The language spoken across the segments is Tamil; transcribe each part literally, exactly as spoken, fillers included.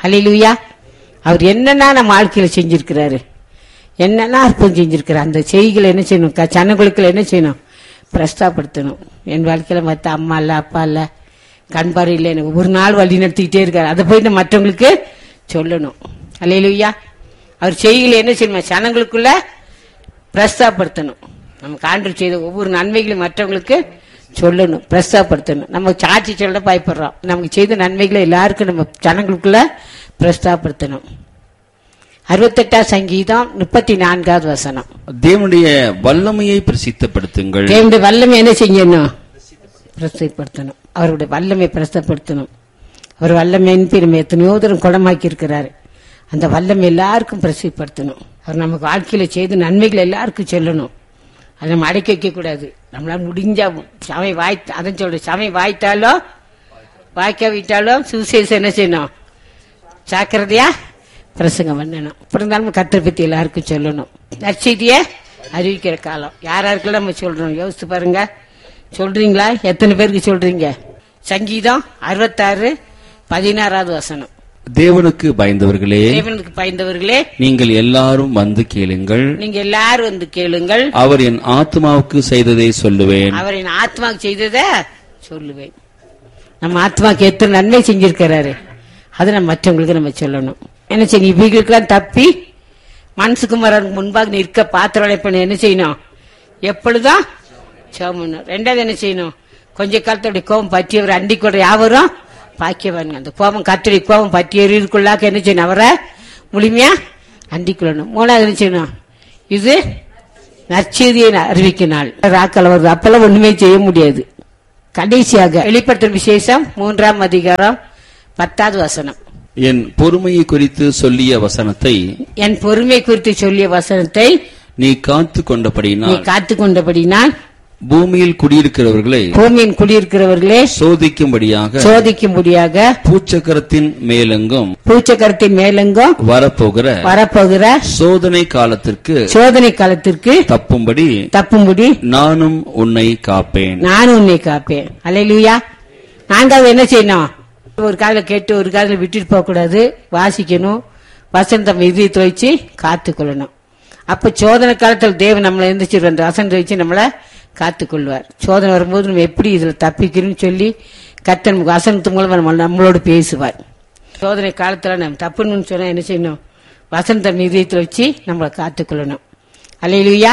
ஹல்லேலூயா. அவர் என்னன்னா நம்ம வாழ்க்கையில செஞ்சிருக்கிறாரு, என்னன்னா அற்புதம் செஞ்சிருக்கிறார். அந்த செய்திகளை என்ன செய்யணும், சனங்களுக்குள்ள என்ன செய்யணும், பிரஸ்தாப்படுத்தணும். என் வாழ்க்கையில மற்ற அம்மா இல்ல, அப்பா இல்ல, கண்பாரு இல்லை, எனக்கு ஒரு நாள் வழி நடத்திக்கிட்டே இருக்காரு. அதை போயிட்டு மற்றவங்களுக்கு சொல்லணும். ஹல்லேலூயா. அவர் செய்திகளை என்ன செய்யணும், சனங்களுக்குள்ள பிரஸ்தாப்படுத்தணும். நமக்கு ஆண்டவர் செய்த ஒவ்வொரு நன்மைகளையும் மற்றவங்களுக்கு சொல்லணும், பிரஸ்தாப்படுத்தணும். நம்ம சாட்சி சொல்ல பயப்படுறோம். நமக்கு செய்த நன்மைகளை எல்லாருக்கும் நம்ம ஜனங்களுக்குள்ள பிரஸ்தாப்படுத்தணும். அறுபத்தெட்டாம் சங்கீதம் முப்பத்தி நான்காவது வசனம். தேவனுடைய வல்லமையை பிரசித்தப்படுத்துங்கள். தேவனுடைய வல்லமை என்ன செய்யணும், பிரசித்தப்படுத்தணும். அவருடைய வல்லமை பிரசித்தப்படுத்தணும். அவர் வல்லமையின் நம்ம எத்தனையோ தூரம் குணமாக்கி இருக்கிறாரு. அந்த வல்லமை எல்லாருக்கும் பிரசித்தப்படுத்தணும். அவர் நமக்கு வாழ்க்கையில செய்த நன்மைகளை எல்லாருக்கும் சொல்லணும். அதை நம்ம அடக்கி வைக்க கூடாது. நம்மளால முடிஞ்சா சமை வாய் அதன் சொல்ற சமை வாய்த்தாலும் வாய்க்காவிட்டாலும் சுவிசேஷம் என்ன செய்யணும், ஜாக்கிரதையா பிரசங்கம் பண்ணணும். அப்படி இருந்தாலும் கர்த்தரை பத்தி எல்லாருக்கும் சொல்லணும். நற்செய்தியை அறிவிக்கிற காலம் யார் யாருக்கெல்லாம் நம்ம சொல்றோம் யோசிச்சு பாருங்க. சொல்றீங்களா? எத்தனை பேருக்கு சொல்றீங்க? சங்கீதம் அறுபத்தாறு பதினாறாவது வசனம். தேவனுக்கு பயந்தவர்களே, தேவனுக்கு பயந்தவர்களே, நீங்கள் எல்லாரும் வந்து கேளுங்கள். நீங்க எல்லாரும் வந்து கேளுங்கள். அவர் என் ஆத்மாவுக்கு செய்ததை சொல்லுவேன். அவர் என் ஆத்மாவுக்கு செய்ததை சொல்லுவேன். நம்ம ஆத்மாவுக்கு எத்தனை நன்மை செஞ்சிருக்கிறாரு, அதை நம்ம மற்றவங்களுக்கு நம்ம சொல்லணும். என்ன செய்யணும், இவங்களுக்கெல்லாம் தப்பி மனசுக்குமாரனுக்கு முன்பாக நிற்க பாத்திரம் பண்ண என்ன செய்யணும், எப்பொழுதும் சோமணும். ரெண்டாவது என்ன செய்யணும், கொஞ்ச காலத்துடைய கோபம் பற்றியவர் அண்டி கூட யாவரும் பாக்கியவானுங்க. அந்த கோபம் கத்துடைய கோபம் பற்றியவருக்குள்ளாக்க என்ன செய்யணும், அவரை முழுமையா அண்டிக் கொள்ளணும். மூணாவது என்ன செய்யணும், இது நற்செய்தியை அறிவிக்க நாள் ராக்கள் வருது, அப்பெல்லாம் ஒண்ணுமே செய்ய முடியாது. கடைசியாக வெளிப்படுத்தும் விசேஷம் மூன்றாம் அதிகாரம் பத்தாவது வசனம். என் பொறுமையை குறித்து சொல்லிய வசனத்தை, என் பொறுமை குறித்து சொல்லிய வசனத்தை நீ காத்து கொண்டபடினால், காத்து கொண்டபடினால் பூமியில் குடியிருக்கிறவர்களை பூமியின் குடியிருக்கிறவர்களே சோதிக்கும்படியாக சோதிக்கும்படியாக பூச்சக்கரத்தின் மேலெங்கும் பூச்சக்கரத்தின் மேலெங்கும் வரப்போகிற வரப்போகிற சோதனை காலத்திற்கு சோதனை காலத்திற்கு தப்பும்படி தப்பும்படி நானும் உன்னை காப்பேன். நானும் உன்னை காப்பேன். அல்லேலூயா. நான்காவது என்ன செய்யணும், ஒரு காதல கேட்டு ஒரு காதல விட்டுட்டு போக கூடாது, வாசிக்கணும். வசனம் இதயத்தை வச்சு காத்து கொள்ளணும். அப்ப சோதனை காலத்தில் தேவன் நம்மளை எந்திரிச்சு அந்த வசனத்தை வச்சு நம்மளை காத்து கொள்வார். சோதனை வரும்போது நம்ம எப்படி இதுல தப்பிக்கணும்னு சொல்லி கர்த்தர் வசனத்து மூலமா நம்ம நம்மளோடு பேசுவார். சோதனை காலத்துல நம்ம தப்புன்னு சொன்னா என்ன செய்யணும், வசனத்தை இதயத்தை வச்சு நம்மளை காத்து கொள்ளணும். அல்லேலூயா.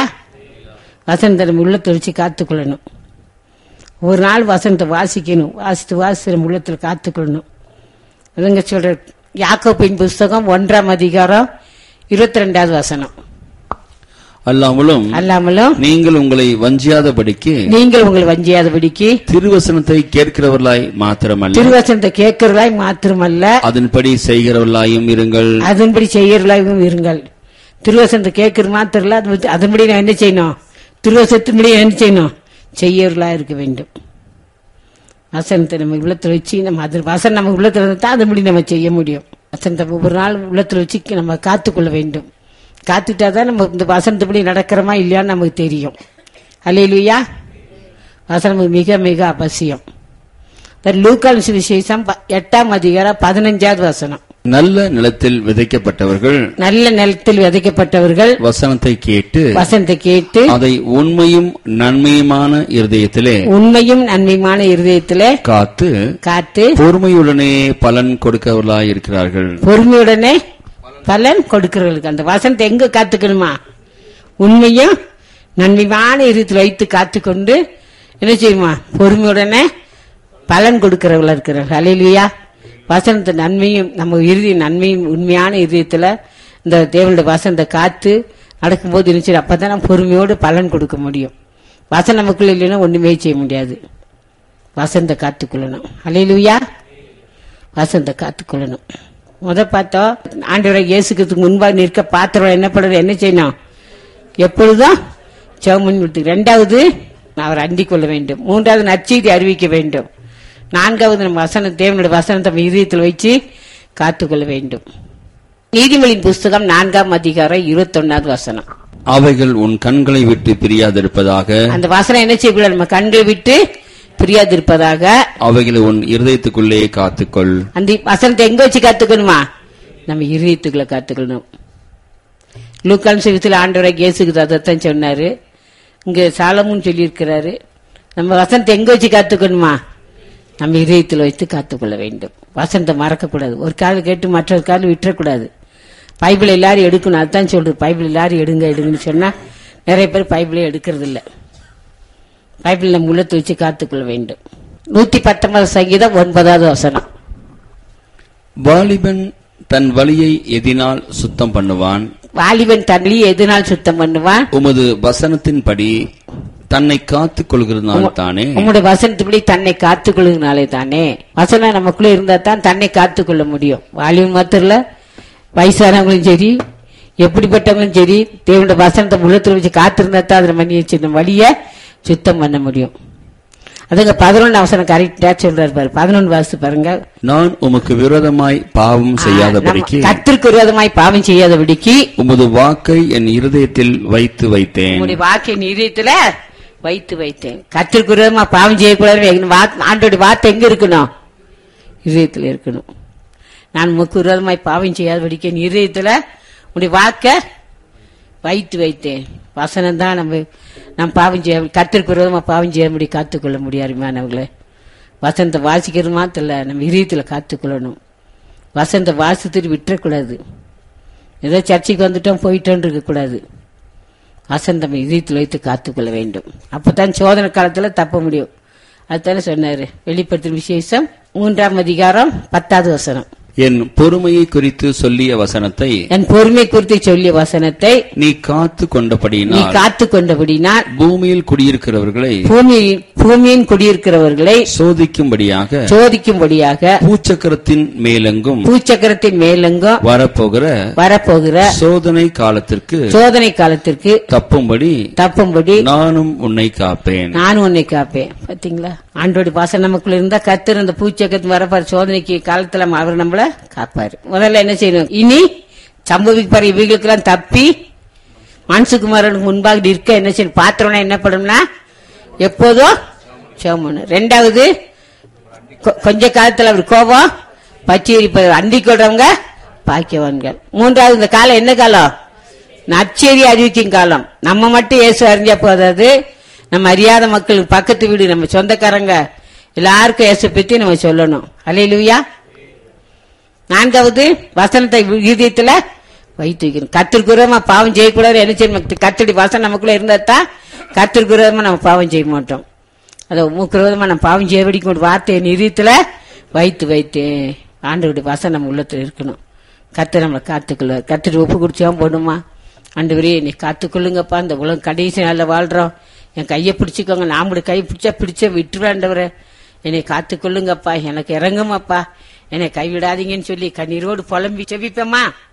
வசனத்தை நம்ம உள்ளத்தை வச்சு காத்து கொள்ளணும். ஒரு நாள் வசனத்தை வாசிக்கணும், வாசித்து வாசித்து நம்ம உள்ளத்துல காத்துக்கொள்ளணும். அதுங்க சொல்ற யாக்கோபின் புஸ்தகம் ஒன்றாம் அதிகாரம் இருபத்தி ரெண்டாவது வசனம். அல்லாமலும் அல்லாமலும் நீங்கள் உங்களை வஞ்சியாதபடிக்கு நீங்கள் உங்களை வஞ்சியாதபடிக்கு திருவசனத்தை கேட்கிறவர்களாய் மாத்திரமல்ல திருவசனத்தை கேட்கிறவர்களாய் மாத்திரமல்ல அதன்படி செய்கிறவர்களாயும் இருங்கள். அதன்படி செய்கிறவர்களாயும் இருங்கள். திருவசனத்தை கேட்கிற மாத்திரம் இல்ல, அதன்படி நான் என்ன செய்யணும், திருவசனத்தின்படி என்ன செய்யணும், செய்யறா இருக்க வேண்டும். வசனத்தை நம்ம உள்ளத்துல வச்சு நம்ம அது வசனம் நம்ம உள்ளத்துல இருந்தா அதன்படி நம்ம செய்ய முடியும். வசனத்தை ஒவ்வொரு நாள் உள்ளத்துல வச்சு நம்ம காத்துக்கொள்ள வேண்டும். காத்துட்டாதான் நம்ம இந்த வசனத்துப்படி நடக்கிறோமா இல்லையான்னு நமக்கு தெரியும். அல்லேலூயா. வசனம் மிக மிக அவசியம். லூக்கான் சுவிசேஷம் எட்டாம் அதிகாரம் பதினஞ்சாவது வசனம். நல்ல நிலத்தில் விதைக்கப்பட்டவர்கள் நல்ல நிலத்தில் விதைக்கப்பட்டவர்கள் வசனத்தை கேட்டு வசனத்தை கேட்டு அதை உண்மையும் நன்மையுமான இருதயத்திலே உண்மையும் நன்மையுமான இருதயத்திலே காத்து காத்து பொறுமையுடனே பலன் கொடுக்கவர்களாய் இருக்கிறார்கள். பொறுமையுடனே பலன் கொடுக்கிறவர்களுக்கு அந்த வசனத்தை எங்க காத்துக்கணுமா, உண்மையும் நன்மையான இருதயத்தில் வைத்து காத்துக்கொண்டு என்ன செய்யுமா, பொறுமையுடனே பலன் கொடுக்கிறவர்களா இருக்கிறார்கள். அல்லேலூயா. வசனத்தை நன்மையும் நம்ம இறுதி நன்மையும் உண்மையான இதயத்துல இந்த தேவனுடைய வசனத்தை காத்து நடக்கும்போது இருந்துச்சு. அப்பதான் நம்ம பொறுமையோடு பலன் கொடுக்க முடியும். வசனம் நமக்குள்ள இல்லைன்னா ஒண்ணுமே செய்ய முடியாது. வசனத்தை காத்துக்கொள்ளணும். அல்லேலூயா. வசனத்தை காத்துக்கொள்ளணும். முத பார்த்தோம், ஆண்டவரை இயேசுக்கு முன்பாக நிற்க பாத்திரம் என்ன பண்றது, என்ன செய்யணும், எப்பொழுதும் ஜெபம். ரெண்டாவது அவர் அண்டிக் கொள்ள வேண்டும். மூன்றாவது நற்செய்தி அறிவிக்க வேண்டும். நான்காவது நம்ம வசனம் தேவனுடைய வசனத்தை இதயத்தில் வச்சு காத்துக்கொள்ள வேண்டும். நீதிமொழியின் புஸ்தகம் நான்காம் அதிகாரம் இருபத்தி ஒன்னாவது வசனம். அவைகள் உன் கண்களை விட்டு பிரியாதிருப்பதாக. அந்த வசனம் என்ன செய்யக்கூடாது, நம்ம கண்களை விட்டு பிரியாதிருப்பதாக. அவைகளை உன் இருதயத்துக்குள்ளே காத்துக்கொள். அந்த வசனத்தை எங்க வச்சு காத்துக்கணுமா, நம்ம இருதயத்துக்குள்ள காத்துக்கணும். லூக்கான் சுவிசேஷத்தில் ஆண்டவரை இயேசுக்கு அதைத்தான் சொன்னாரு. இங்க சாலமும் சொல்லியிருக்கிறாரு. நம்ம வசனத்தை எங்க வச்சு காத்துக்கணுமா? நம்ம இதயத்தில் வைத்து காத்துக்கொள்ள வேண்டும். வசனத்தை மறக்கக்கூடாது. ஒரு கால் கேட்டு மற்றொரு கால் விட்டுறக்கூடாது. பைபிள் எல்லாரும் எடுக்கணும். அதுதான் சொல்றது. பைபிள் எல்லாரும் எடுங்க எடுங்கன்னு சொன்னா நிறைய பேர் பைபிளே எடுக்கிறது இல்லை. பைபிள் நம்ம உள்ளத்தை வச்சு காத்துக்கொள்ள வேண்டும். நூத்தி பத்தொன்பது சங்கீதம் ஒன்பதாவது வசனம். வாலிபன் தன் வழியை எதினால் சுத்தம் பண்ணுவான். வாலிபன் தன் வழியை எதினால் சுத்தம் பண்ணுவான். உமது வசனத்தின்படி தன்னை காத்துக் கொள்கிறதுனால தானே. உங்களுடைய வசனத்துப்படி தன்னை காத்துக் கொள்கிறதுனாலே தானே. வசனம் நமக்குள்ள இருந்தா தான் தன்னை காத்துக் கொள்ள முடியும். வாலிபன் மாத்திரம் இல்ல, வயசானவங்களும் சரி, எப்படிப்பட்டவங்களும் சரி, தேவனுடைய வசனத்தை உள்ளத்துல வச்சு காத்திருந்தா தான் அதுல மணி வச்சு வழிய சுத்தம் பண்ண முடியும். அதுங்க பதினொன்று அவசரம் கரெக்டா சொல்றாரு பாரு. பதினொன்று வாசித்து பாருங்க. நான் உமக்கு விரோதமாய் பாவம் செய்யாதபடிக்கு, கர்த்தருக்கு விரோதமாய் பாவம் செய்யாதபடிக்கு உமது வாக்கை என் இருதயத்தில் வைத்து வைத்தேன். உங்களுடைய வாக்கை என் இருதயத்துல வைத்து வைத்தேன். கர்த்தருக்கு விரோதமா பாவம் செய்யக்கூடாது. ஆண்டோட வார்த்தை எங்க இருக்கணும்? இதயத்துல இருக்கணும். நான் உமக்கு விரோதமாய் பாவம் செய்யாதபடிக்கு என் இருதயத்துல உங்களுடைய வாக்க வைத்து வைத்தேன். வசனம் தான் நம்ம நம்ம பாவம் செய்ய, கர்த்தருக்கு விரோதமா பாவம் செய்ய முடியும், காத்துக்கொள்ள முடியாதுமானவர்களே. வசனத்தை வாசிக்கிறது மாத்திரம் இல்ல, நம்ம இதயத்துல காத்துக்கொள்ளணும். வசனத்தை வாசித்துட்டு விட்டுறக்கூடாது. ஏதோ சர்ச்சைக்கு வந்துட்டோம் போயிட்டோன்னு இருக்கக்கூடாது. வசந்தம் இதயத்தில் வைத்து காத்துக்கொள்ள வேண்டும். அப்பதான் சோதனை காலத்துல தப்ப முடியும். அதுதானே சொன்னாரு. வெளிப்படுத்தும் விசேஷம் மூன்றாம் அதிகாரம் பத்தாவது வசனம். என் பொறுமையை குறித்து சொல்லிய வசனத்தை, என் பொறுமை குறித்து சொல்லிய வசனத்தை நீ காத்து கொண்டபடினால், நீ காத்து கொண்டபடினால் பூமியில் குடியிருக்கிறவர்களை, பூமியில் பூமியின் குடியிருக்கிறவர்களை சோதிக்கும்படியாக சோதிக்கும்படியாக பூச்சக்கரத்தின் மேலெங்கும் பூச்சக்கரத்தின் மேலெங்கும் வரப்போகிற வரப்போகிற சோதனை காலத்திற்கு சோதனை காலத்திற்கு தப்பும்படி தப்பும்படி நானும் உன்னை காப்பேன். நானும் உன்னை காப்பேன். பாத்தீங்களா? ஆண்டோட பாசம் நமக்குள்ள இருந்தா கர்த்தர் அந்த பூச்சக்கரத்து வரப்பாரு சோதனைக்கு காலத்துல அவர் நம்மள காப்பாரு. முதல்ல என்ன செய்யணும்? இனி சம்பவிப்பாரு இவைகளுக்கு எல்லாம் தப்பி மனுஷகுமாரனுக்கு முன்பாக நிற்க என்ன செய்யணும்? பாத்திரம்னா என்ன பண்ணும்னா எப்போதும் சோமணும். ரெண்டாவது, கொஞ்ச காலத்துல அவர் கோபம் பச்சை எரிப்பது, அண்டி கொள்றவங்க பாக்கியவான்கள். மூன்றாவது, இந்த காலம் என்ன காலம்? நற்செய்தி அறிவிக்கும் காலம். நம்ம மட்டும் இயேசு அறிஞ்சா போதாது, நம்ம அறியாத மக்களுக்கு, பக்கத்து வீடு, நம்ம சொந்தக்காரங்க எல்லாருக்கும் இயேசு பத்தி நம்ம சொல்லணும். அல்லேலூயா. நான்காவது, வசனத்தை இதயத்துல வைத்து வைக்கணும். கர்த்தருக்கு விரோதமா பாவம் செய்யக்கூடாது. என்ன செய்யணும்? கர்த்தருடைய வசனம் நமக்குள்ள இருந்தா கர்த்தருக்கு விரோதமா நம்ம பாவம் செய்ய மாட்டோம். அதை மூக்கு விரோதமா நம்ம பாவம் செய்ய வெடிக்கும் ஒரு வார்த்தையை இதயத்துல வைத்து வைத்து ஆண்டவருடைய வசனம் நம்ம உள்ளத்துல இருக்கணும். கர்த்தர் நம்மளை காத்துக்கொள்ள, கர்த்தர் ஒப்பு குடிச்சா போடுமா? ஆண்டவரே என்னை காத்துக்கொள்ளுங்கப்பா, இந்த உலகம் கடைசி நாள்ல வாழ்றோம், என் கையை பிடிச்சிக்கோங்க, நாமளுடைய கை பிடிச்சா பிடிச்ச விட்டுருவாண்டவரை, என்னை காத்துக்கொள்ளுங்கப்பா, எனக்கு இறங்குமாப்பா, என்னை கைவிடாதீங்கன்னு சொல்லி கண்ணீரோடு புலம்பி செவிப்பேம்மா.